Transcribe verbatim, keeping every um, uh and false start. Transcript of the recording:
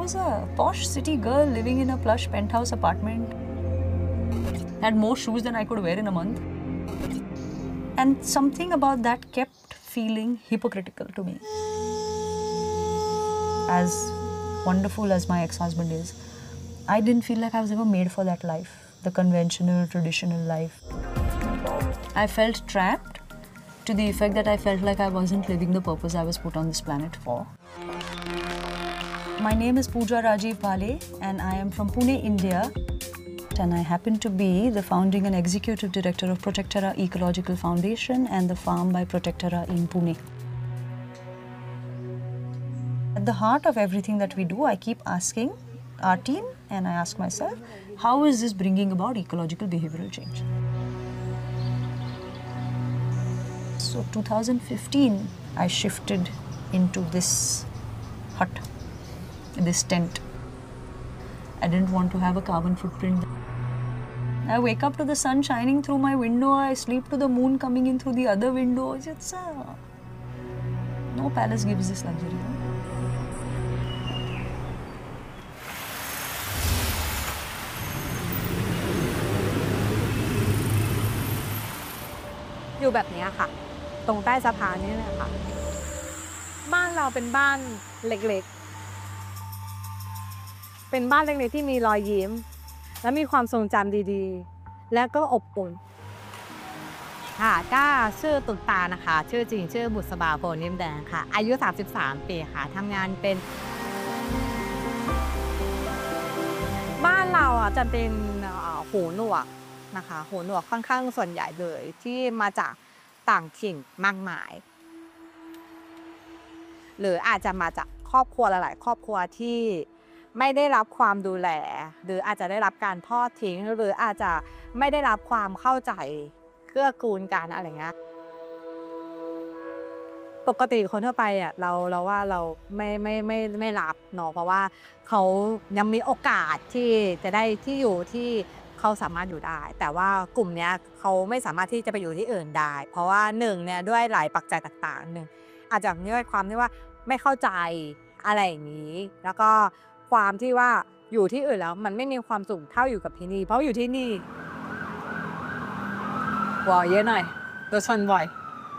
was a posh city girl living in a plush penthouse apartment. Had more shoes than I could wear in a month. And something about that kept feeling hypocritical to me. As wonderful as my ex-husband is, I didn't feel like I was ever made for that life, the conventional, traditional life. I felt trapped to the effect that I felt like I wasn't living the purpose I was put on this planet for. My name is Pooja Rajiv Bhale and I am from Pune, India. And I happen to be the founding and executive director of Protectora Ecological Foundation and the Farm by Protectora in Pune. At the heart of everything that we do, I keep asking our team and I ask myself, how is this bringing about ecological behavioral change? So two thousand fifteen, I shifted into this hut, this tent. I didn't want to have a carbon footprint. I wake up to the sun shining through my window, I sleep to the moon coming in through the other window. It's a... No palace gives this luxury. No? อยู่แบบนี้ค่ะตรงใต้สะพานนี่แหละค่ะบ้านเราเป็นบ้านเล็กๆเป็นบ้านเล็กๆที่มีรอยยิ้มและมีความทรงจำดีๆและก็อบอุ่นค่ะก็ชื่อตุ๊กตานะคะชื่อจริงชื่อบุษบาโพนิ่มแดงค่ะอายุสามสิบสามปีค่ะทำงานเป็นบ้านเราอ่ะจะเป็นหูหนวกนะคะหูหนวกค่อนข้างส่วนใหญ่เลยที่มาจากต่างถิ่นมากมายหรืออาจจะมาจากครอบครัวหลายๆครอบครัวที่ไม่ได้รับความดูแลหรืออาจจะได้รับการทอดทิ้งหรืออาจจะไม่ได้รับความเข้าใจเกื้อกูลกันอะไรเงี้ยปกติคนทั่วไปอ่ะเราเราว่าเราไม่ไม่ไม่ไม่รับเนาะเพราะว่าเขายังมีโอกาสที่จะได้ที่อยู่ที่เขาสามารถอยู่ได้แต่ว่ากลุ่มนี้เขาไม่สามารถที่จะไปอยู่ที่อื่นได้เพราะว่าหนึ่งเนี่ยด้วยหลายปัจจัยต่างๆหนึ่งอาจจะด้วยความที่ว่าไม่เข้าใจอะไรอย่างนี้แล้วก็ความที่ว่าอยู่ที่อื่นแล้วมันไม่มีความสุขเท่าอยู่กับที่นี่เพราะอยู่ที่นี่วอเยอะหน่อยรถชนบ่อย